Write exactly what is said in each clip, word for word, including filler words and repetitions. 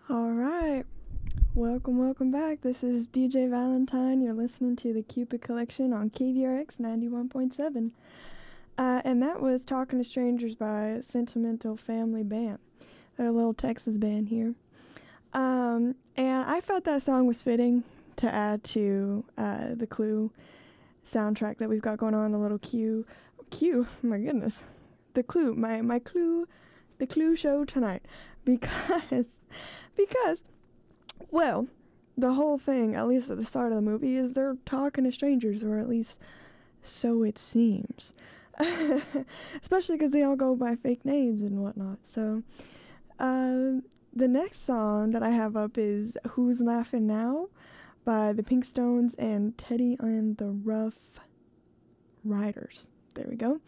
All right. Welcome, welcome back. This is D J Valentine. You're listening to the Cupid Collection on K V R X ninety-one point seven. Uh, and that was Talking to Strangers by Sentimental Family Band. They're a little Texas band here. Um, and I felt that song was fitting to add to uh, the Clue soundtrack that we've got going on, the little Q. Q, oh my goodness. The Clue, my, my Clue, the Clue show tonight. Because, because, well, the whole thing, at least at the start of the movie, is they're talking to strangers, or at least so it seems. Especially because they all go by fake names and whatnot. So, uh, the next song that I have up is Who's Laughing Now by the Pink Stones and Teddy and the Rough Riders. There we go.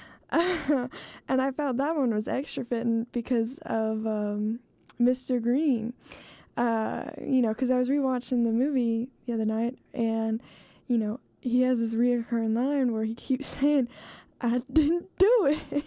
And I felt that one was extra fitting because of um, Mister Green. Uh, you know, because I was rewatching the movie the other night, and, you know, he has this reoccurring line where he keeps saying, I didn't do it.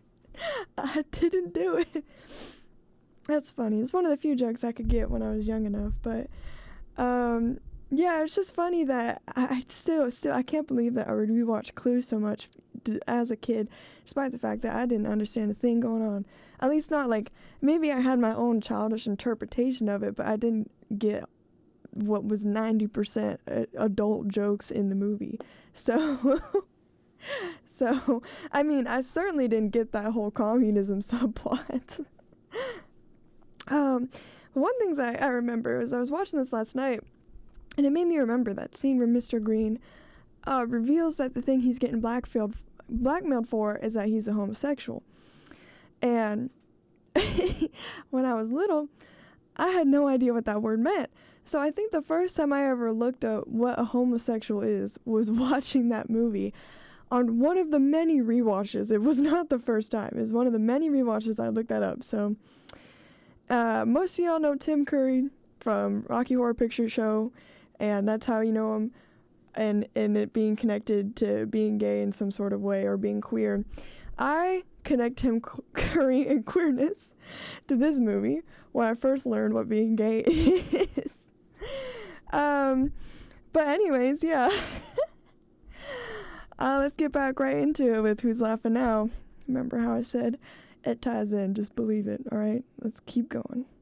I didn't do it. That's funny. It's one of the few jokes I could get when I was young enough, but um, yeah, it's just funny that I, I still, still, I can't believe that I would rewatch Clue so much d- as a kid, despite the fact that I didn't understand a thing going on. At least not like, maybe I had my own childish interpretation of it, but I didn't get what was ninety percent adult jokes in the movie. So, so, I mean, I certainly didn't get that whole communism subplot. um, one thing I, I remember is I was watching this last night, and it made me remember that scene where Mister Green uh, reveals that the thing he's getting blackmailed, blackmailed for is that he's a homosexual. And when I was little, I had no idea what that word meant. So I think the first time I ever looked at what a homosexual is was watching that movie on one of the many rewatches. It was not the first time. It was one of the many rewatches I looked that up. So uh, most of y'all know Tim Curry from Rocky Horror Picture Show, and that's how you know him, and, and it being connected to being gay in some sort of way or being queer. I connect Tim Curry and queerness to this movie when I first learned what being gay is. um, but anyways, yeah. uh, let's get back right into it with Who's Laughing Now. Remember how I said it ties in, just believe it, all right? Let's keep going.